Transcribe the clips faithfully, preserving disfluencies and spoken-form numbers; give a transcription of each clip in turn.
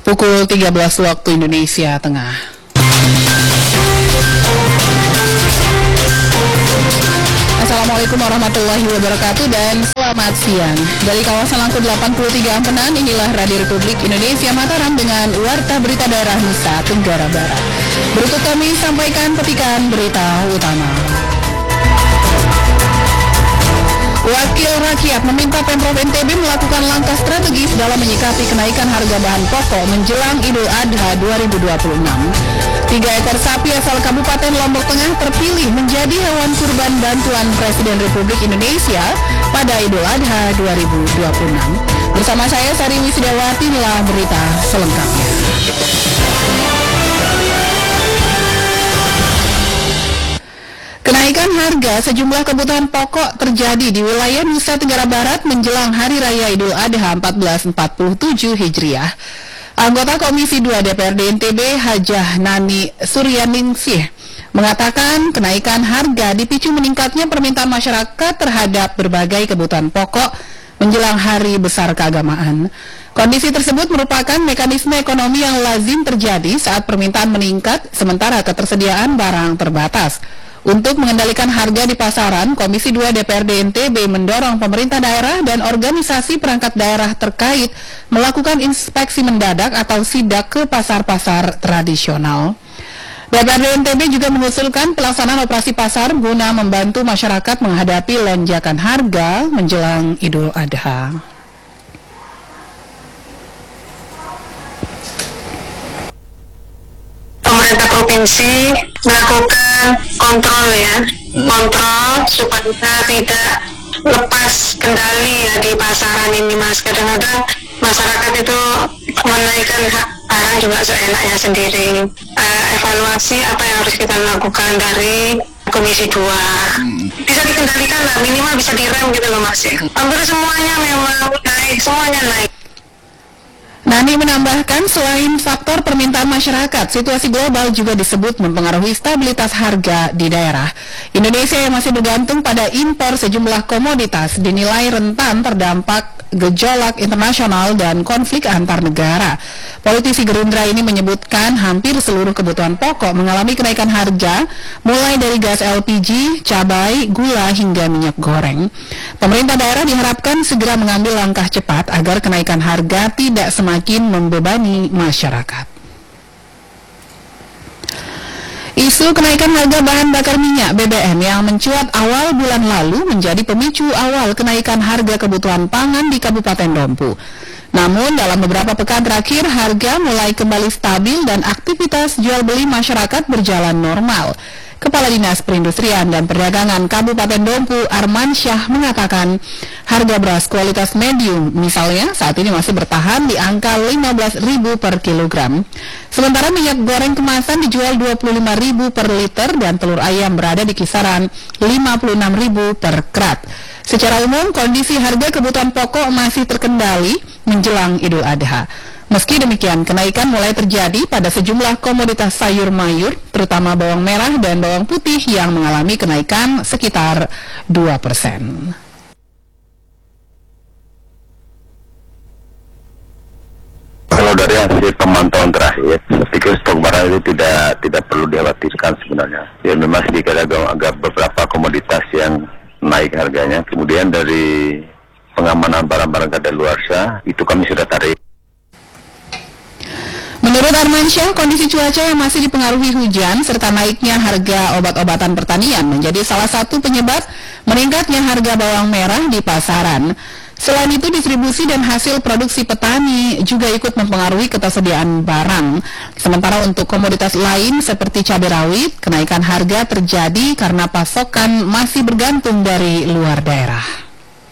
Pukul tiga belas waktu Indonesia Tengah. Assalamualaikum warahmatullahi wabarakatuh dan selamat siang. Dari kawasan Langkut delapan puluh tiga Ampenan, inilah Radio Republik Indonesia Mataram dengan Warta Berita Daerah Nusa Tenggara Barat. Berikut kami sampaikan petikan berita utama. Wakil rakyat meminta Pemprov N T B melakukan langkah strategis dalam menyikapi kenaikan harga bahan pokok menjelang Idul Adha dua ribu dua puluh enam. Tiga ekor sapi asal Kabupaten Lombok Tengah terpilih menjadi hewan kurban bantuan Presiden Republik Indonesia pada Idul Adha dua ribu dua puluh enam. Bersama saya Sari Wisdawati, inilah berita selengkapnya. Kenaikan harga sejumlah kebutuhan pokok terjadi di wilayah Nusa Tenggara Barat menjelang Hari Raya Idul Adha seribu empat ratus empat puluh tujuh Hijriah. Anggota Komisi dua D P R D N T B Hajah Nani Suryaningsih mengatakan kenaikan harga dipicu meningkatnya permintaan masyarakat terhadap berbagai kebutuhan pokok menjelang hari besar keagamaan. Kondisi tersebut merupakan mekanisme ekonomi yang lazim terjadi saat permintaan meningkat sementara ketersediaan barang terbatas. Untuk mengendalikan harga di pasaran, Komisi dua D P R D N T B mendorong pemerintah daerah dan organisasi perangkat daerah terkait melakukan inspeksi mendadak atau sidak ke pasar-pasar tradisional. D P R D N T B juga mengusulkan pelaksanaan operasi pasar guna membantu masyarakat menghadapi lonjakan harga menjelang Idul Adha. Pemerintah provinsi melakukan kontrol ya, kontrol supaya tidak lepas kendali ya di pasaran ini mas. Kadang-kadang masyarakat itu menaikkan barang juga seenaknya sendiri. Uh, evaluasi apa yang harus kita lakukan dari Komisi dua bisa dikendalikan lah, minimal bisa direm gitu loh mas. Hampir semuanya memang naik, semuanya naik. Nani menambahkan selain faktor permintaan masyarakat, situasi global juga disebut mempengaruhi stabilitas harga di daerah. Indonesia yang masih bergantung pada impor sejumlah komoditas dinilai rentan terdampak gejolak internasional dan konflik antar negara. Politisi Gerindra ini menyebutkan hampir seluruh kebutuhan pokok mengalami kenaikan harga, mulai dari gas L P G, cabai, gula, hingga minyak goreng. Pemerintah daerah diharapkan segera mengambil langkah cepat agar kenaikan harga tidak semakin membebani masyarakat. Isu kenaikan harga bahan bakar minyak B B M yang mencuat awal bulan lalu menjadi pemicu awal kenaikan harga kebutuhan pangan di Kabupaten Dompu. Namun dalam beberapa pekan terakhir harga mulai kembali stabil dan aktivitas jual beli masyarakat berjalan normal. Kepala Dinas Perindustrian dan Perdagangan Kabupaten Dompu Arman Syah mengatakan harga beras kualitas medium misalnya saat ini masih bertahan di angka lima belas ribu per kilogram. Sementara minyak goreng kemasan dijual dua puluh lima ribu per liter dan telur ayam berada di kisaran lima puluh enam ribu per krat. Secara umum kondisi harga kebutuhan pokok masih terkendali menjelang Idul Adha. Meski demikian, kenaikan mulai terjadi pada sejumlah komoditas sayur mayur, terutama bawang merah dan bawang putih yang mengalami kenaikan sekitar dua persen. Kalau dari hasil pemantauan terakhir, saya pikir stok barang itu tidak tidak perlu dikhawatirkan sebenarnya. Ya memang sedikit agak, agak beberapa komoditas yang naik harganya. Kemudian dari pengamanan barang-barang kadaluarsa itu kami sudah tarik. Menurut Armansyah, kondisi cuaca yang masih dipengaruhi hujan serta naiknya harga obat-obatan pertanian menjadi salah satu penyebab meningkatnya harga bawang merah di pasaran. Selain itu, distribusi dan hasil produksi petani juga ikut mempengaruhi ketersediaan barang. Sementara untuk komoditas lain seperti cabai rawit, kenaikan harga terjadi karena pasokan masih bergantung dari luar daerah.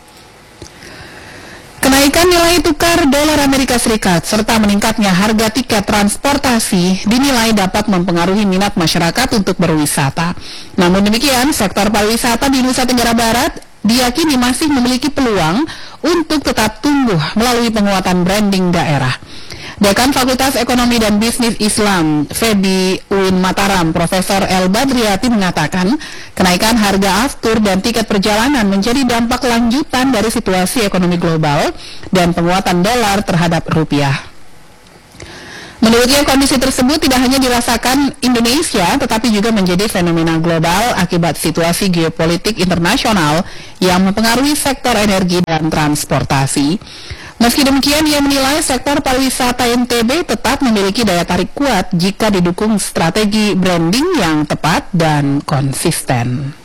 Kenaikan nilai tukar dolar Amerika Serikat serta meningkatnya harga tiket transportasi dinilai dapat mempengaruhi minat masyarakat untuk berwisata. Namun demikian, sektor pariwisata di Nusa Tenggara Barat diyakini masih memiliki peluang untuk tetap tumbuh melalui penguatan branding daerah. Dekan Fakultas Ekonomi dan Bisnis Islam Febi U I N Mataram, Profesor El Badriati mengatakan, kenaikan harga aftur dan tiket perjalanan menjadi dampak lanjutan dari situasi ekonomi global dan penguatan dolar terhadap rupiah. Menurutnya kondisi tersebut tidak hanya dirasakan Indonesia, tetapi juga menjadi fenomena global akibat situasi geopolitik internasional yang mempengaruhi sektor energi dan transportasi. Meski demikian, ia menilai sektor pariwisata N T B tetap memiliki daya tarik kuat jika didukung strategi branding yang tepat dan konsisten.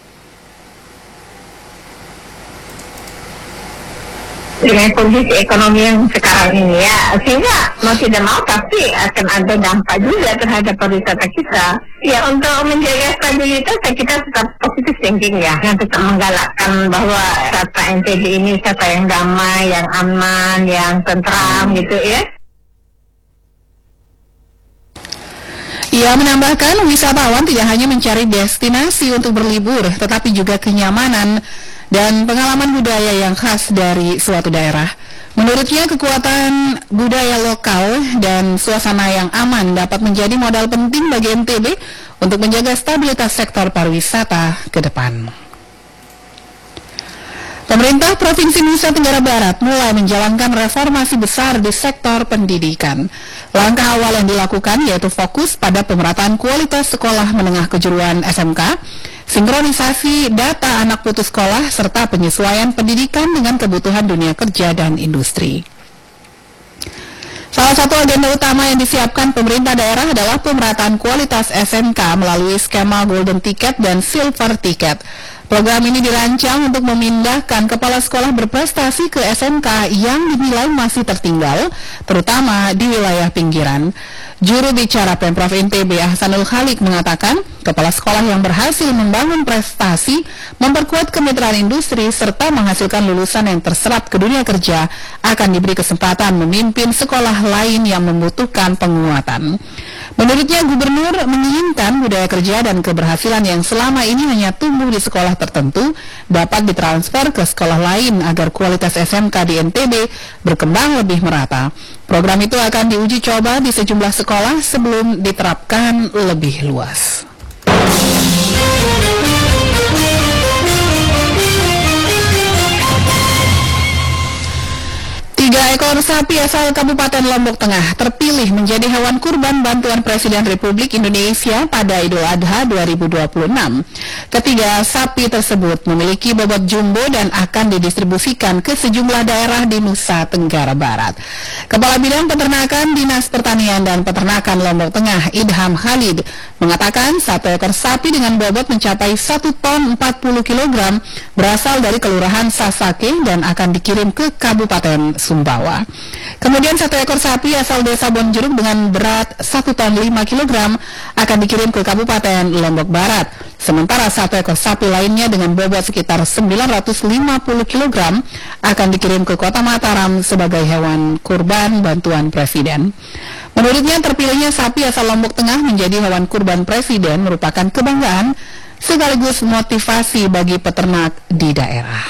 Dengan kondisi ekonomi yang sekarang ini ya, sehingga mau tidak mau pasti akan ada dampak juga terhadap pariwisata kita. Ya, untuk menjaga stabilitas ya kita tetap positif thinking ya, yang tetap menggalakkan bahwa wisata N T B ini wisata yang damai, yang aman, yang tentram gitu ya. Ia menambahkan wisatawan tidak hanya mencari destinasi untuk berlibur, tetapi juga kenyamanan dan pengalaman budaya yang khas dari suatu daerah. Menurutnya, kekuatan budaya lokal dan suasana yang aman dapat menjadi modal penting bagi N T B untuk menjaga stabilitas sektor pariwisata ke depan. Pemerintah Provinsi Nusa Tenggara Barat mulai menjalankan reformasi besar di sektor pendidikan. Langkah awal yang dilakukan yaitu fokus pada pemerataan kualitas sekolah menengah kejuruan S M K, sinkronisasi data anak putus sekolah, serta penyesuaian pendidikan dengan kebutuhan dunia kerja dan industri. Salah satu agenda utama yang disiapkan pemerintah daerah adalah pemerataan kualitas S M K melalui skema Golden Ticket dan Silver Ticket. Program ini dirancang untuk memindahkan kepala sekolah berprestasi ke S M K yang dinilai masih tertinggal, terutama di wilayah pinggiran. Juru bicara Pemprov N T B Ahsanul Khaliq mengatakan, kepala sekolah yang berhasil membangun prestasi, memperkuat kemitraan industri, serta menghasilkan lulusan yang terserap ke dunia kerja, akan diberi kesempatan memimpin sekolah lain yang membutuhkan penguatan. Menurutnya, Gubernur menginginkan budaya kerja dan keberhasilan yang selama ini hanya tumbuh di sekolah tertentu dapat ditransfer ke sekolah lain agar kualitas S M K di N T B berkembang lebih merata. Program itu akan diuji coba di sejumlah sekolah sebelum diterapkan lebih luas. Tiga ekor sapi asal Kabupaten Lombok Tengah terpilih menjadi hewan kurban bantuan Presiden Republik Indonesia pada Idul Adha dua ribu dua puluh enam. Ketiga sapi tersebut memiliki bobot jumbo dan akan didistribusikan ke sejumlah daerah di Nusa Tenggara Barat. Kepala Bidang Peternakan Dinas Pertanian dan Peternakan Lombok Tengah, Idham Khalid, mengatakan satu ekor sapi dengan bobot mencapai satu ton empat puluh kilogram berasal dari Kelurahan Sasake dan akan dikirim ke Kabupaten Sumbawa. Kemudian satu ekor sapi asal Desa Bonjeruk dengan berat satu ton lima kilogram akan dikirim ke Kabupaten Lombok Barat. Sementara satu ekor sapi lainnya dengan bobot sekitar sembilan ratus lima puluh kilogram akan dikirim ke Kota Mataram sebagai hewan kurban bantuan Presiden. Menurutnya, terpilihnya sapi asal Lombok Tengah menjadi hewan kurban Presiden merupakan kebanggaan sekaligus motivasi bagi peternak di daerah.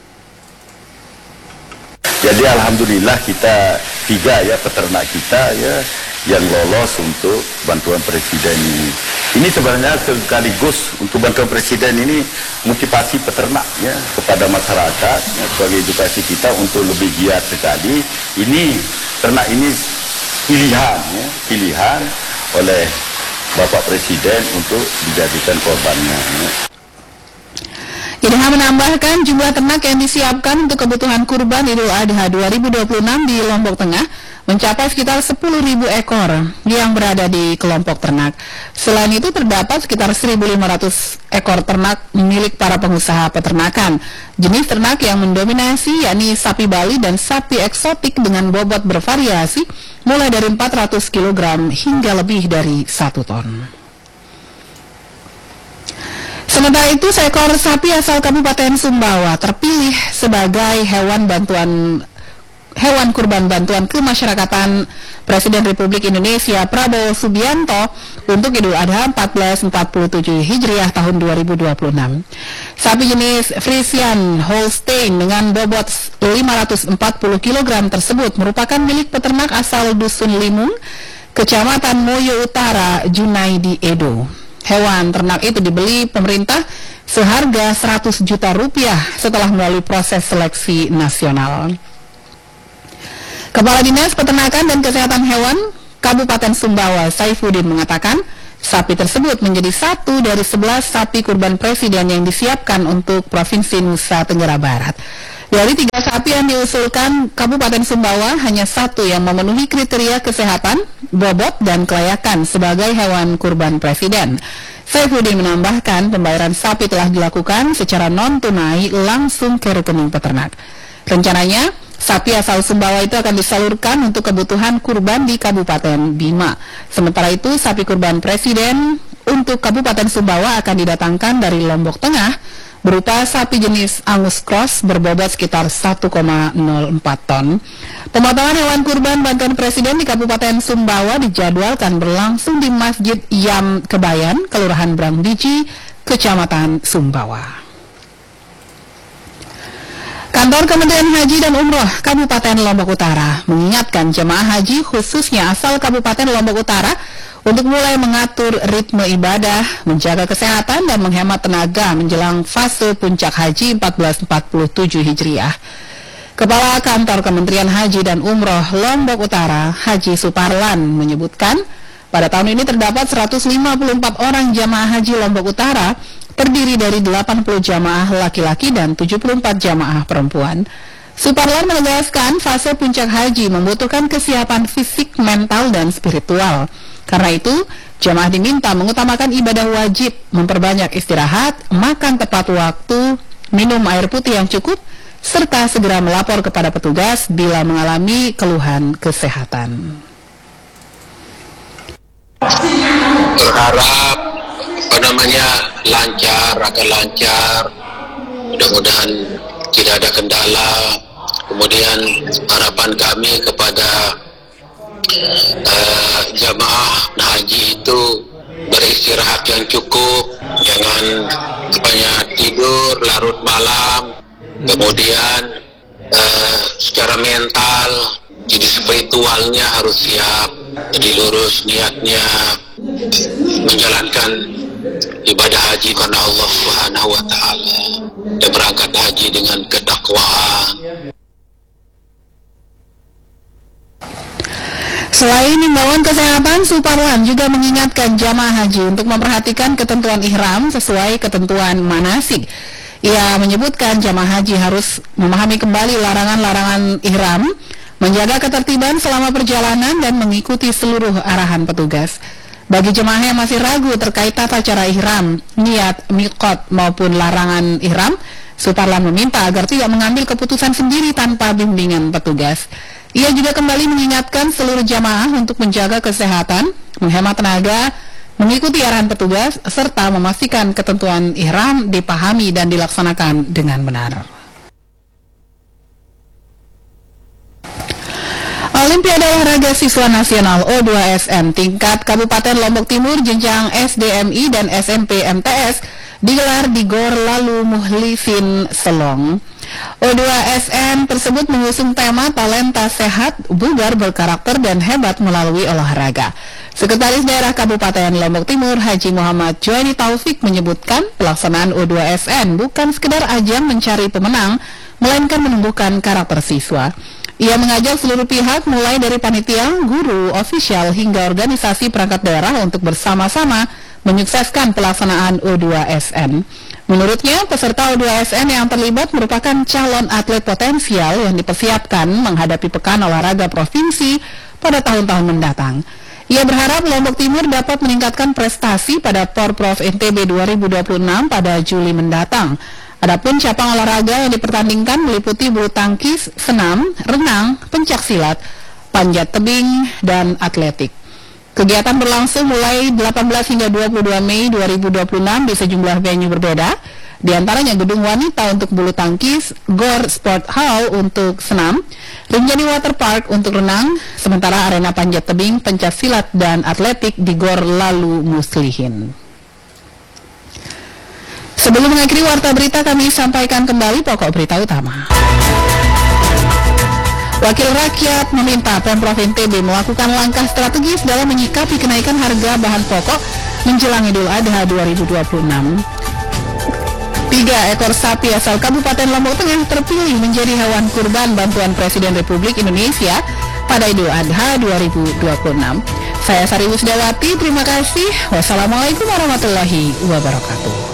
Jadi alhamdulillah kita tiga ya peternak kita ya yang lolos untuk bantuan Presiden ini. Ini sebenarnya sekaligus untuk bantuan Presiden ini motivasi peternak ya kepada masyarakat ya, sebagai edukasi kita untuk lebih giat sekali. Ini ternak ini pilihan ya, pilihan oleh Bapak Presiden untuk dijadikan korbannya. Ya. Idham menambahkan jumlah ternak yang disiapkan untuk kebutuhan kurban Idul Adha dua ribu dua puluh enam di Lombok Tengah mencapai sekitar sepuluh ribu ekor yang berada di kelompok ternak. Selain itu terdapat sekitar seribu lima ratus ekor ternak milik para pengusaha peternakan. Jenis ternak yang mendominasi yakni sapi Bali dan sapi eksotik dengan bobot bervariasi mulai dari empat ratus kilogram hingga lebih dari satu ton. Sementara itu, seekor sapi asal Kabupaten Sumbawa terpilih sebagai hewan bantuan hewan kurban bantuan kemasyarakatan Presiden Republik Indonesia Prabowo Subianto untuk Idul Adha seribu empat ratus empat puluh tujuh Hijriah tahun dua ribu dua puluh enam. Sapi jenis Friesian Holstein dengan bobot lima ratus empat puluh kilogram tersebut merupakan milik peternak asal Dusun Limun, Kecamatan Moyo Utara, Junaidi, Edo. Hewan ternak itu dibeli pemerintah seharga seratus juta rupiah setelah melalui proses seleksi nasional. Kepala Dinas Peternakan dan Kesehatan Hewan Kabupaten Sumbawa, Saifuddin, mengatakan sapi tersebut menjadi satu dari sebelas sapi kurban presiden yang disiapkan untuk Provinsi Nusa Tenggara Barat. Dari tiga sapi yang diusulkan Kabupaten Sumbawa, hanya satu yang memenuhi kriteria kesehatan, bobot, dan kelayakan sebagai hewan kurban presiden. Saifuddin menambahkan pembayaran sapi telah dilakukan secara non-tunai langsung ke rekening peternak. Rencananya, sapi asal Sumbawa itu akan disalurkan untuk kebutuhan kurban di Kabupaten Bima. Sementara itu, sapi kurban presiden untuk Kabupaten Sumbawa akan didatangkan dari Lombok Tengah berupa sapi jenis Angus Cross berbobot sekitar satu koma nol empat ton. Pemotongan hewan kurban bantuan presiden di Kabupaten Sumbawa dijadwalkan berlangsung di Masjid Yam Kebayan, Kelurahan Brangbiji, Kecamatan Sumbawa. Kantor Kementerian Haji dan Umroh Kabupaten Lombok Utara mengingatkan jemaah haji khususnya asal Kabupaten Lombok Utara untuk mulai mengatur ritme ibadah, menjaga kesehatan, dan menghemat tenaga menjelang fase puncak haji seribu empat ratus empat puluh tujuh Hijriah. Kepala Kantor Kementerian Haji dan Umroh Lombok Utara, Haji Suparlan, menyebutkan pada tahun ini terdapat seratus lima puluh empat orang jamaah haji Lombok Utara, terdiri dari delapan puluh jamaah laki-laki dan tujuh puluh empat jamaah perempuan. Suparlan menegaskan fase puncak haji membutuhkan kesiapan fisik, mental, dan spiritual. Karena itu, jamaah diminta mengutamakan ibadah wajib, memperbanyak istirahat, makan tepat waktu, minum air putih yang cukup, serta segera melapor kepada petugas bila mengalami keluhan kesehatan. Berharap apa namanya lancar, akan lancar, mudah-mudahan tidak ada kendala. Kemudian harapan kami kepada uh, jamaah haji itu beristirahat yang cukup, jangan banyak tidur larut malam. Kemudian uh, secara mental, jadi spiritualnya harus siap, jadi lurus niatnya menjalankan ibadah haji karena Allah Subhanahu wa taala dan berangkat haji dengan ketakwaan. Selain imbauan kesehatan, Suparlan juga mengingatkan jamaah haji untuk memperhatikan ketentuan ihram sesuai ketentuan manasik. Ia menyebutkan jamaah haji harus memahami kembali larangan-larangan ihram, menjaga ketertiban selama perjalanan, dan mengikuti seluruh arahan petugas. Bagi jemaah yang masih ragu terkait tata cara ihram, niat, miqat maupun larangan ihram, Suparlan meminta agar tidak mengambil keputusan sendiri tanpa bimbingan petugas. Ia juga kembali mengingatkan seluruh jamaah untuk menjaga kesehatan, menghemat tenaga, mengikuti arahan petugas, serta memastikan ketentuan ihram dipahami dan dilaksanakan dengan benar. Olimpiade Olahraga Siswa Nasional O dua S M tingkat Kabupaten Lombok Timur jenjang S D M I dan S M P M T S digelar di Gor Lalu Muhlifin Selong. O dua S M tersebut mengusung tema talenta sehat, bugar, berkarakter, dan hebat melalui olahraga. Sekretaris Daerah Kabupaten Lombok Timur Haji Muhammad Juwaini Taufik menyebutkan pelaksanaan O dua S M bukan sekedar ajang mencari pemenang, melainkan menumbuhkan karakter siswa. Ia mengajak seluruh pihak mulai dari panitia, guru, ofisial, hingga organisasi perangkat daerah untuk bersama-sama menyukseskan pelaksanaan O dua S M. Menurutnya, peserta O dua S M yang terlibat merupakan calon atlet potensial yang dipersiapkan menghadapi Pekan Olahraga Provinsi pada tahun-tahun mendatang. Ia berharap Lombok Timur dapat meningkatkan prestasi pada Porprov N T B dua ribu dua puluh enam pada Juli mendatang. Adapun cabang olahraga yang dipertandingkan meliputi bulu tangkis, senam, renang, pencaksilat, panjat tebing, dan atletik. Kegiatan berlangsung mulai delapan belas hingga dua puluh dua Mei dua ribu dua puluh enam di sejumlah venue berbeda, di antaranya Gedung Wanita untuk bulu tangkis, Gor Sport Hall untuk senam, Rinjani Water Park untuk renang, sementara arena panjat tebing, pencaksilat, dan atletik di Gor Lalu Muslihin. Sebelum mengakhiri warta berita, kami sampaikan kembali pokok berita utama. Wakil rakyat meminta Pemprov N T B melakukan langkah strategis dalam menyikapi kenaikan harga bahan pokok menjelang Idul Adha dua ribu dua puluh enam. Tiga ekor sapi asal Kabupaten Lombok Tengah terpilih menjadi hewan kurban bantuan Presiden Republik Indonesia pada Idul Adha dua ribu dua puluh enam. Saya Sari Wisdawati, terima kasih. Wassalamualaikum warahmatullahi wabarakatuh.